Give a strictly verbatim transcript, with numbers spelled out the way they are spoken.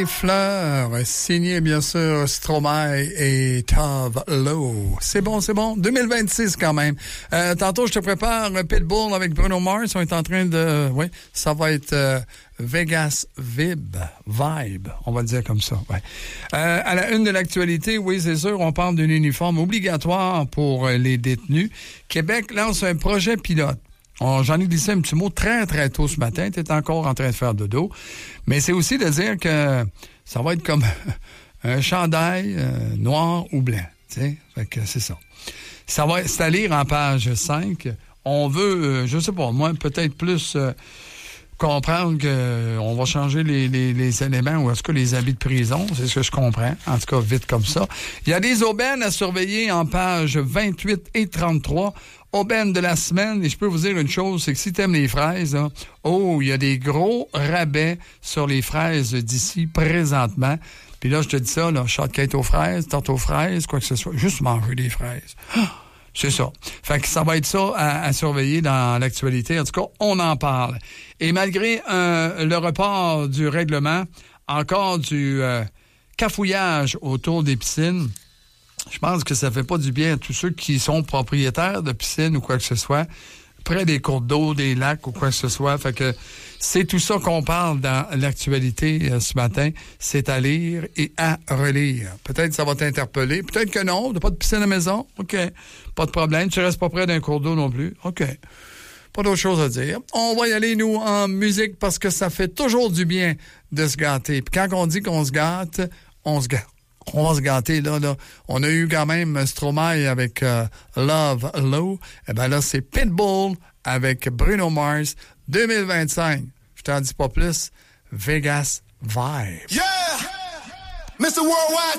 Fleurs, signé bien sûr Stromae et Tove Lo. C'est bon, c'est bon. deux mille vingt-six quand même. Euh, tantôt, je te prépare Pitbull avec Bruno Mars. On est en train de... Oui, ça va être euh, Vegas Vib, Vibe, on va le dire comme ça. Ouais. Euh, à la une de l'actualité, oui, c'est sûr, on parle d'un uniforme obligatoire pour les détenus. Québec lance un projet pilote. On, j'en ai glissé un petit mot très, très tôt ce matin. Tu es encore en train de faire dodo. Mais c'est aussi de dire que ça va être comme un chandail euh, noir ou blanc. Tu sais, fait que c'est ça. Ça va, c'est à lire en page cinq. On veut, euh, je sais pas, moi, peut-être plus euh, comprendre qu'on euh, va changer les, les, les éléments ou est-ce que les habits de prison, c'est ce que je comprends. En tout cas, vite comme ça. Il y a des aubaines à surveiller en page vingt-huit et trente-trois. Aubaine de la semaine, et je peux vous dire une chose, c'est que si t'aimes les fraises, là, oh, il y a des gros rabais sur les fraises d'ici présentement. Puis là, je te dis ça, là, shortcake aux fraises, tarte aux fraises, quoi que ce soit, juste manger des fraises. Ah, c'est ça. Fait que ça va être ça à, à surveiller dans l'actualité. En tout cas, on en parle. Et malgré euh, le report du règlement, encore du euh, cafouillage autour des piscines, je pense que ça fait pas du bien à tous ceux qui sont propriétaires de piscines ou quoi que ce soit, près des cours d'eau, des lacs ou quoi que ce soit. Fait que c'est tout ça qu'on parle dans l'actualité euh, ce matin. C'est à lire et à relire. Peut-être que ça va t'interpeller. Peut-être que non. T'as pas de piscine à la maison? OK. Pas de problème. Tu restes pas près d'un cours d'eau non plus? OK. Pas d'autre chose à dire. On va y aller, nous, en musique parce que ça fait toujours du bien de se gâter. Puis quand on dit qu'on se gâte, on se gâte. On va se gâter, là, là. On a eu quand même Stromae avec euh, Love Low. Eh ben là, c'est Pitbull avec Bruno Mars deux mille vingt-cinq. Je t'en dis pas plus. Vegas Vibe. Yeah! mister Worldwide